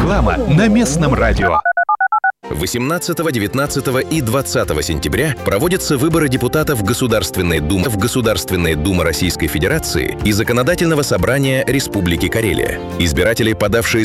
Реклама на местном радио. 18, 19 и 20 сентября проводятся выборы депутатов Государственной Думы Российской Федерации и Законодательного собрания Республики Карелия. Избиратели, подавшие